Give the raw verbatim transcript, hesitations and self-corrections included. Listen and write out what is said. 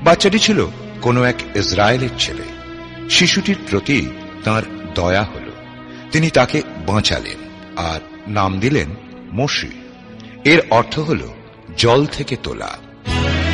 বাচ্চাটি ছিল কোনো এক ইসরায়েলের ছেলে। শিশুটির প্রতি তাঁর দয়া হল, তিনি তাকে বাঁচালেন আর নাম দিলেন মোশে। এর অর্থ হল জল থেকে তোলা।